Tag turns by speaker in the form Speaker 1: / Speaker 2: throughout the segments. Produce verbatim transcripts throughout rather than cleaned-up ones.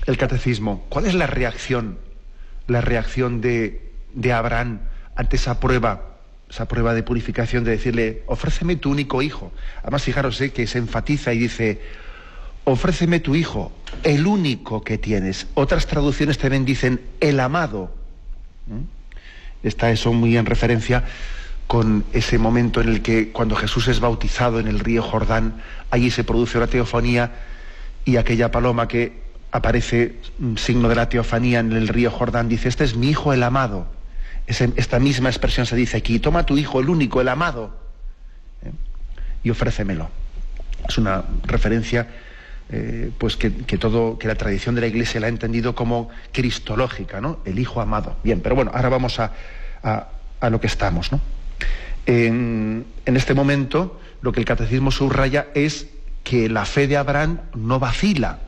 Speaker 1: el catecismo, ¿cuál es la reacción, la reacción de, de Abraham ante esa prueba, esa prueba de purificación, de decirle, ofréceme tu único hijo? Además, fijaros eh, que se enfatiza y dice, ofréceme tu hijo, el único que tienes. Otras traducciones también dicen, el amado. ¿Mm? Está eso muy en referencia con ese momento en el que, cuando Jesús es bautizado en el río Jordán, allí se produce una teofanía, y aquella paloma que aparece, signo de la teofanía en el río Jordán, dice, este es mi hijo el amado. Ese, esta misma expresión se dice aquí, toma tu hijo, el único, el amado, ¿eh? y ofrécemelo. Es una referencia eh, pues que, que todo, que la tradición de la Iglesia la ha entendido como cristológica, ¿no? El hijo amado. Bien, pero bueno, ahora vamos a, a, a lo que estamos, ¿no? En, en este momento, lo que el catecismo subraya es que la fe de Abraham no vacila,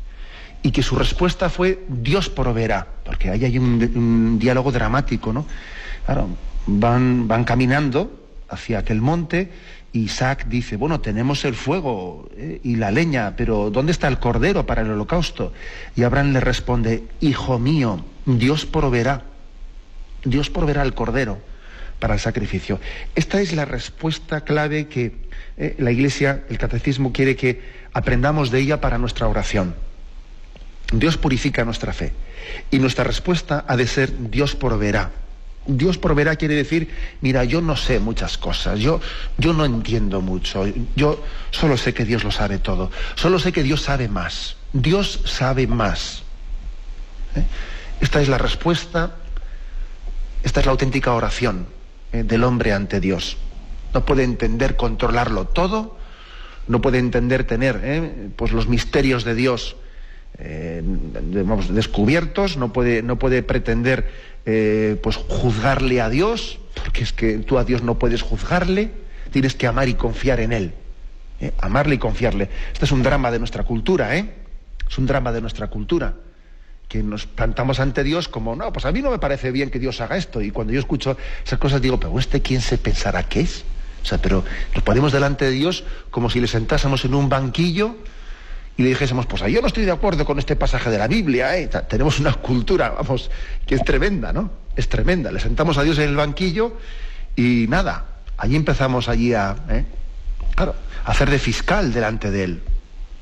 Speaker 1: y que su respuesta fue Dios proveerá, porque ahí hay un, un diálogo dramático, ¿no? Claro, van, van caminando hacia aquel monte, y Isaac dice, bueno, tenemos el fuego eh, y la leña, pero ¿dónde está el cordero para el holocausto? Y Abraham le responde, hijo mío, Dios proveerá, Dios proveerá el cordero para el sacrificio. Esta es la respuesta clave que eh, la Iglesia, el catecismo, quiere que aprendamos de ella para nuestra oración. Dios purifica nuestra fe, y nuestra respuesta ha de ser Dios proveerá. Dios proveerá quiere decir, mira, yo no sé muchas cosas, yo, yo no entiendo mucho, yo solo sé que Dios lo sabe todo, solo sé que Dios sabe más, Dios sabe más. ¿Eh? Esta es la respuesta, esta es la auténtica oración eh, del hombre ante Dios. No puede entender controlarlo todo, no puede entender tener eh, pues los misterios de Dios Eh, vamos, descubiertos, no puede, no puede pretender eh, pues juzgarle a Dios, porque es que tú a Dios no puedes juzgarle, tienes que amar y confiar en Él, eh, amarle y confiarle. Este es un drama de nuestra cultura, ¿eh? Es un drama de nuestra cultura, que nos plantamos ante Dios como, no, pues a mí no me parece bien que Dios haga esto, y cuando yo escucho esas cosas digo, pero ¿este quién se pensará que es? O sea, pero nos ponemos delante de Dios como si le sentásemos en un banquillo y le dijésemos, pues yo no estoy de acuerdo con este pasaje de la Biblia, ¿eh? Tenemos una cultura, vamos, que es tremenda, ¿no? Es tremenda. Le sentamos a Dios en el banquillo y nada, allí empezamos allí a, ¿eh? claro, a hacer de fiscal delante de Él.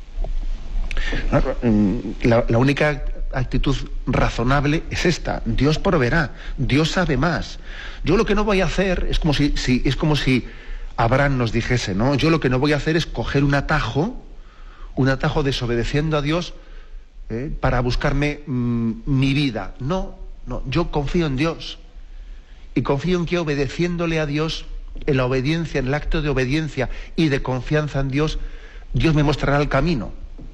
Speaker 1: La, la única actitud razonable es esta: Dios proveerá, Dios sabe más. Yo lo que no voy a hacer es como si, si es como si Abraham nos dijese, ¿no? Yo lo que no voy a hacer es coger un atajo. un atajo desobedeciendo a Dios eh, para buscarme mmm, mi vida. No, no, yo confío en Dios. Y confío en que obedeciéndole a Dios, en la obediencia, en el acto de obediencia y de confianza en Dios, Dios me mostrará el camino.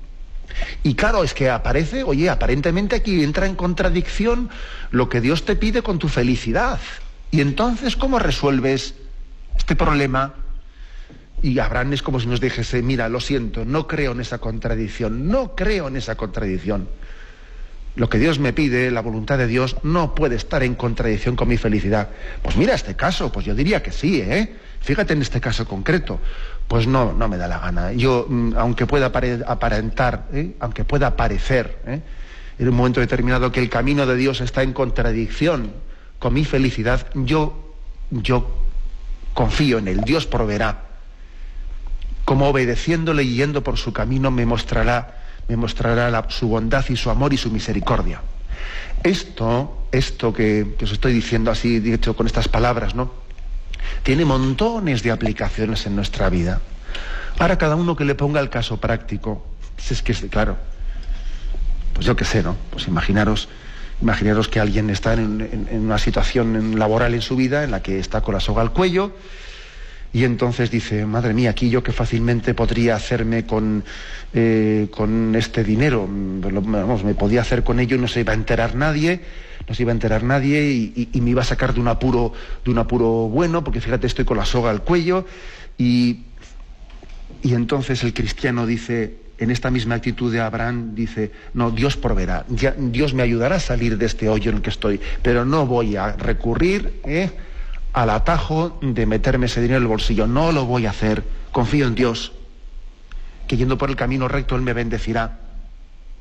Speaker 1: Y claro, es que aparece, oye, aparentemente aquí entra en contradicción lo que Dios te pide con tu felicidad. Y entonces, ¿cómo resuelves este problema? Y Abraham es como si nos dijese, mira, lo siento, no creo en esa contradicción, no creo en esa contradicción. Lo que Dios me pide, la voluntad de Dios, no puede estar en contradicción con mi felicidad. Pues mira, este caso, pues yo diría que sí, ¿eh? Fíjate en este caso concreto. Pues no, no me da la gana. Yo, aunque pueda aparentar, ¿eh? aunque pueda parecer, ¿eh? en un momento determinado que el camino de Dios está en contradicción con mi felicidad, yo, yo confío en Él, Dios proveerá. Como obedeciéndole y yendo por su camino me mostrará, me mostrará la, su bondad y su amor y su misericordia. Esto, esto que, que os estoy diciendo así, dicho con estas palabras, ¿no? Tiene montones de aplicaciones en nuestra vida. Ahora cada uno que le ponga el caso práctico, pues es que, claro, pues yo qué sé, ¿no? Pues imaginaros, imaginaros que alguien está en, en, en una situación laboral en su vida en la que está con la soga al cuello. Y entonces dice, madre mía, aquí yo que fácilmente podría hacerme con, eh, con este dinero, vamos, me podía hacer con ello y no se iba a enterar nadie, no se iba a enterar nadie y, y, y me iba a sacar de un apuro, de un apuro bueno, porque fíjate, estoy con la soga al cuello. Y, y entonces el cristiano dice, en esta misma actitud de Abraham, dice, no, Dios proveerá, ya, Dios me ayudará a salir de este hoyo en el que estoy, pero no voy a recurrir, ¿eh? al atajo de meterme ese dinero en el bolsillo. No lo voy a hacer. Confío en Dios, que yendo por el camino recto Él me bendecirá.